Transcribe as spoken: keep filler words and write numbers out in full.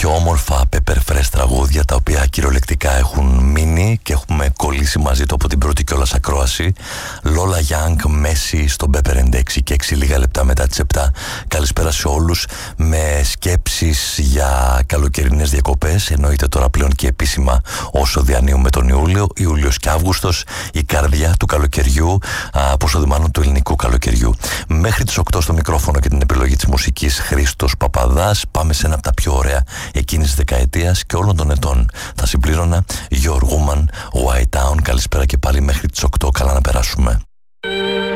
πιο όμορφα pepper fresh τραγούδια, τα οποία κυριολεκτικά έχουν μείνει και έχουμε κολλήσει μαζί του από την πρώτη κιόλας ακρόαση. Lola Young, Μέση στο Pepper έξι και έξι λίγα λεπτά μετά τις επτά. Καλησπέρα σε όλους, με σκέψεις για καλοκαιρινές διακοπές. Εννοείται τώρα πλέον και επίσημα όσο διανύουμε τον Ιούλιο, Ιούλιος και Αύγουστος, η καρδιά του καλοκαιριού, α, πόσο δε μάλλον του ελληνικού καλοκαιριού. Μέχρι τις οκτώ στο μικρόφωνο και την επιλογή της μουσικής Χρήστος Παπαδάς. Πάμε σε ένα από τα πιο ωραία εκείνης της δεκαετίας και όλων των ετών. Θα συμπλήρωνα Your Woman, White Town. Καλησπέρα και πάλι μέχρι τις οκτώ. Καλά να περάσουμε.